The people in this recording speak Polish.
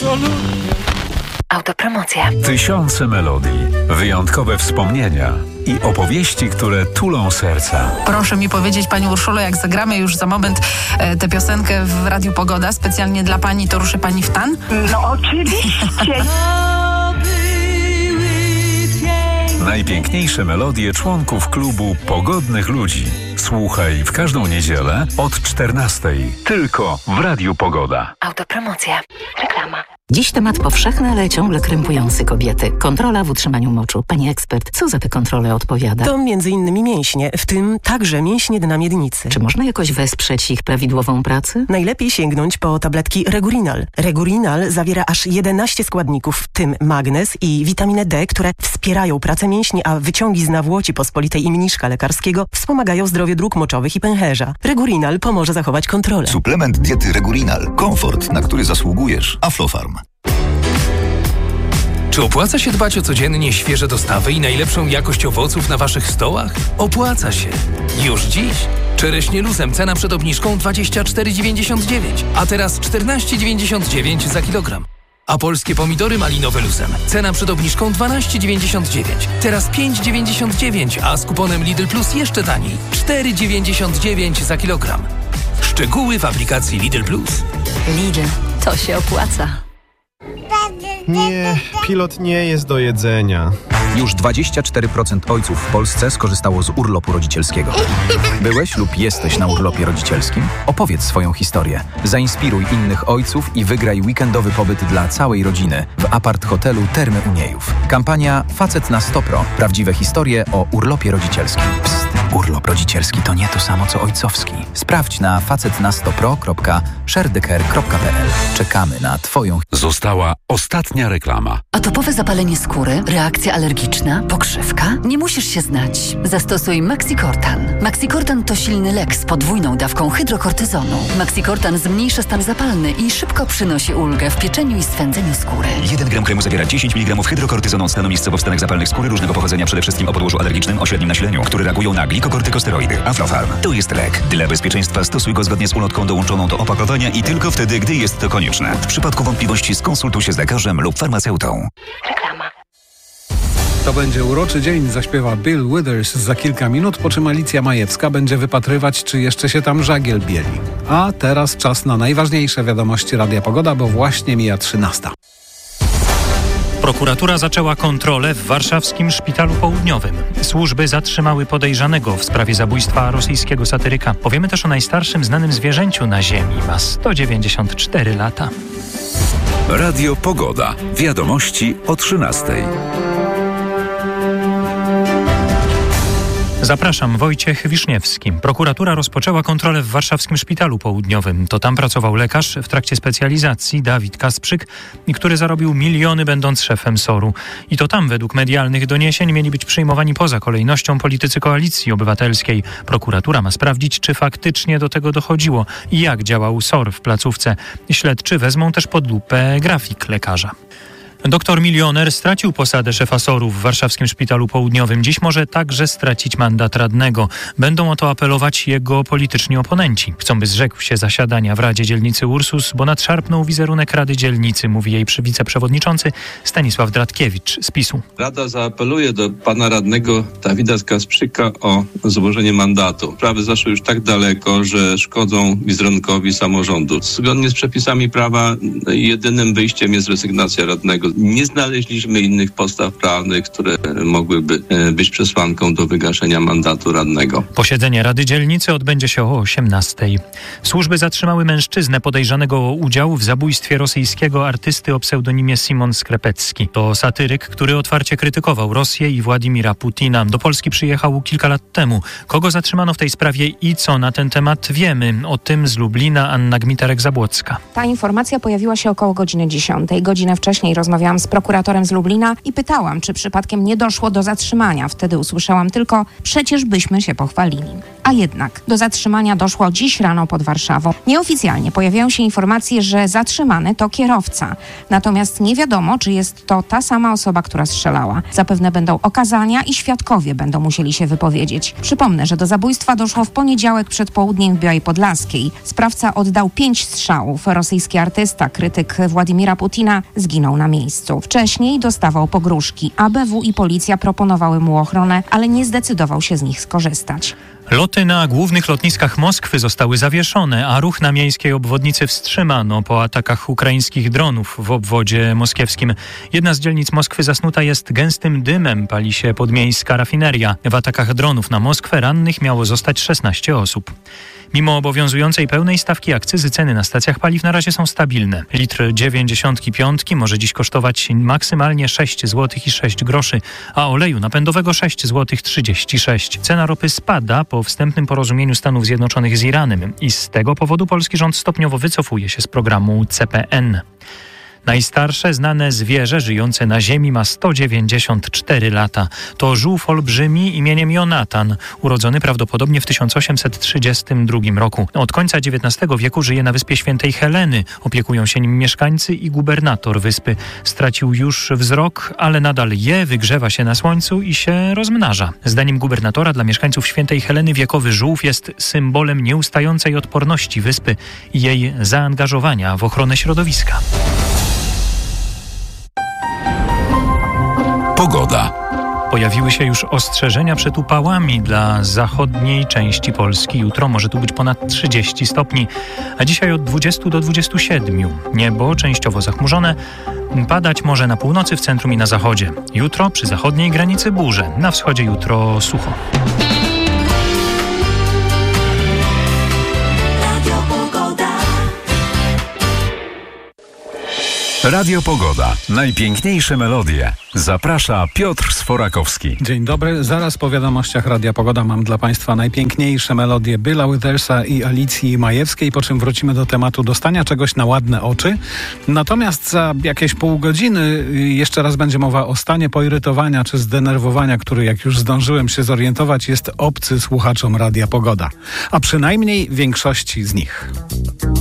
absolutnie. Autopromocja. Tysiące melodii, wyjątkowe wspomnienia i opowieści, które tulą serca. Proszę mi powiedzieć, Pani Urszulo, jak zagramy już za moment tę piosenkę w Radiu Pogoda, specjalnie dla Pani, to ruszy Pani w tan? No oczywiście. Najpiękniejsze melodie członków klubu Pogodnych Ludzi. Słuchaj w każdą niedzielę od 14:00. Tylko w Radiu Pogoda. Autopromocja. Reklama. Dziś temat powszechny, ale ciągle krępujący kobiety. Kontrola w utrzymaniu moczu. Pani ekspert, co za te kontrole odpowiada? To m.in. mięśnie, w tym także mięśnie dna miednicy. Czy można jakoś wesprzeć ich prawidłową pracę? Najlepiej sięgnąć po tabletki Regurinal. Regurinal zawiera aż 11 składników, w tym magnez i witaminę D, które wspierają pracę mięśni, a wyciągi z nawłoci pospolitej i mniszka lekarskiego wspomagają zdrowie dróg moczowych i pęcherza. Regurinal pomoże zachować kontrolę. Suplement diety Regurinal. Komfort, na który zasługujesz. Aflofarm. Czy opłaca się dbać o codziennie świeże dostawy i najlepszą jakość owoców na Waszych stołach? Opłaca się. Już dziś. Czereśnie luzem cena przed obniżką 24,99, a teraz 14,99 za kilogram. A polskie pomidory malinowe luzem. Cena przed obniżką 12,99, teraz 5,99, a z kuponem Lidl Plus jeszcze taniej. 4,99 za kilogram. Szczegóły w aplikacji Lidl Plus. Lidl, to się opłaca. Nie, pilot nie jest do jedzenia. Już 24% ojców w Polsce skorzystało z urlopu rodzicielskiego. Byłeś lub jesteś na urlopie rodzicielskim? Opowiedz swoją historię. Zainspiruj innych ojców i wygraj weekendowy pobyt dla całej rodziny w apart-hotelu Termy Uniejów. Kampania Facet na 100 Pro. Prawdziwe historie o urlopie rodzicielskim. Psst, urlop rodzicielski to nie to samo co ojcowski. Sprawdź na facetna100pro.sharetheCare.pl. Czekamy na Twoją... Została ostatnia reklama. Atopowe zapalenie skóry, reakcja alergiczna, pokrzywka? Nie musisz się znać. Zastosuj Maxicortan. Maxicortan to silny lek z podwójną dawką hydrokortyzonu. Maxicortan zmniejsza stan zapalny i szybko przynosi ulgę w pieczeniu i swędzeniu skóry. 1 gram kremu zawiera 10 mg hydrokortyzonu od stanu miejscowo w stanach zapalnych skóry różnego pochodzenia, przede wszystkim o podłożu alergicznym o średnim nasileniu, które reagują na glikokortykosteroidy. Aflofarm. To jest lek. Dla bezpieczeństwa stosuj go zgodnie z ulotką dołączoną do opakowania i tylko wtedy, gdy jest to konieczne. W przypadku wątpliwości skonsultuj się z lekarzem lub farmaceutą. Reklama. To będzie uroczy dzień, zaśpiewa Bill Withers za kilka minut, po czym Alicja Majewska będzie wypatrywać, czy jeszcze się tam żagiel bieli. A teraz czas na najważniejsze wiadomości Radia Pogoda, bo właśnie mija 13:00. Prokuratura zaczęła kontrolę w warszawskim Szpitalu Południowym. Służby zatrzymały podejrzanego w sprawie zabójstwa rosyjskiego satyryka. Powiemy też o najstarszym znanym zwierzęciu na Ziemi. Ma 194 lata. Radio Pogoda. Wiadomości o 13:00. Zapraszam, Wojciech Wiszniewski. Prokuratura rozpoczęła kontrolę w warszawskim Szpitalu Południowym. To tam pracował lekarz w trakcie specjalizacji Dawid Kasprzyk, który zarobił miliony będąc szefem SOR-u. I to tam według medialnych doniesień mieli być przyjmowani poza kolejnością politycy Koalicji Obywatelskiej. Prokuratura ma sprawdzić, czy faktycznie do tego dochodziło i jak działał SOR w placówce. Śledczy wezmą też pod lupę grafik lekarza. Doktor milioner stracił posadę szefa SOR-u w warszawskim Szpitalu Południowym. Dziś może także stracić mandat radnego. Będą o to apelować jego polityczni oponenci. Chcą, by zrzekł się zasiadania w Radzie Dzielnicy Ursus, bo nadszarpnął wizerunek Rady Dzielnicy, mówi jej wiceprzewodniczący Stanisław Dratkiewicz z PiS-u. Rada zaapeluje do pana radnego Dawida Kasprzyka o złożenie mandatu. Sprawy zaszły już tak daleko, że szkodzą wizerunkowi samorządu. Zgodnie z przepisami prawa jedynym wyjściem jest rezygnacja radnego. Nie znaleźliśmy innych podstaw prawnych, które mogłyby być przesłanką do wygaszenia mandatu radnego. Posiedzenie Rady Dzielnicy odbędzie się o 18:00. Służby zatrzymały mężczyznę podejrzanego o udział w zabójstwie rosyjskiego artysty o pseudonimie Simon Skrepecki. To satyryk, który otwarcie krytykował Rosję i Władimira Putina. Do Polski przyjechał kilka lat temu. Kogo zatrzymano w tej sprawie i co na ten temat wiemy? O tym z Lublina Anna Gmiterek-Zabłocka. Ta informacja pojawiła się około godziny 10:00. Godzinę wcześniej rozmawialiśmy Rozmawiałam z prokuratorem z Lublina i pytałam, czy przypadkiem nie doszło do zatrzymania. Wtedy usłyszałam tylko: przecież byśmy się pochwalili. A jednak do zatrzymania doszło dziś rano pod Warszawą. Nieoficjalnie pojawiają się informacje, że zatrzymany to kierowca. Natomiast nie wiadomo, czy jest to ta sama osoba, która strzelała. Zapewne będą okazania i świadkowie będą musieli się wypowiedzieć. Przypomnę, że do zabójstwa doszło w poniedziałek przed południem w Białej Podlaskiej. Sprawca oddał 5 strzałów. Rosyjski artysta, krytyk Władimira Putina, zginął na miejscu. Wcześniej dostawał pogróżki. ABW i policja proponowały mu ochronę, ale nie zdecydował się z nich skorzystać. Loty na głównych lotniskach Moskwy zostały zawieszone, a ruch na miejskiej obwodnicy wstrzymano po atakach ukraińskich dronów w obwodzie moskiewskim. Jedna z dzielnic Moskwy zasnuta jest gęstym dymem, pali się podmiejska rafineria. W atakach dronów na Moskwę rannych miało zostać 16 osób. Mimo obowiązującej pełnej stawki akcyzy ceny na stacjach paliw na razie są stabilne. Litr 95 może dziś kosztować maksymalnie 6 zł i 6 groszy, a oleju napędowego 6 zł 36. Cena ropy spada po wstępnym porozumieniu Stanów Zjednoczonych z Iranem i z tego powodu polski rząd stopniowo wycofuje się z programu CPN. Najstarsze znane zwierzę żyjące na Ziemi ma 194 lata. To żółw olbrzymi imieniem Jonatan, urodzony prawdopodobnie w 1832 roku. Od końca XIX wieku żyje na wyspie Świętej Heleny. Opiekują się nim mieszkańcy i gubernator wyspy. Stracił już wzrok, ale nadal je, wygrzewa się na słońcu i się rozmnaża. Zdaniem gubernatora dla mieszkańców Świętej Heleny wiekowy żółw jest symbolem nieustającej odporności wyspy i jej zaangażowania w ochronę środowiska. Pogoda. Pojawiły się już ostrzeżenia przed upałami dla zachodniej części Polski. Jutro może tu być ponad 30 stopni, a dzisiaj od 20 do 27. Niebo częściowo zachmurzone. Padać może na północy, w centrum i na zachodzie. Jutro przy zachodniej granicy burze. Na wschodzie jutro sucho. Radio Pogoda. Najpiękniejsze melodie. Zaprasza Piotr Sforakowski. Dzień dobry. Zaraz po wiadomościach Radia Pogoda mam dla Państwa najpiękniejsze melodie Billa Withersa i Alicji Majewskiej, po czym wrócimy do tematu dostania czegoś na ładne oczy. Natomiast za jakieś pół godziny jeszcze raz będzie mowa o stanie poirytowania czy zdenerwowania, który, jak już zdążyłem się zorientować, jest obcy słuchaczom Radia Pogoda. A przynajmniej większości z nich.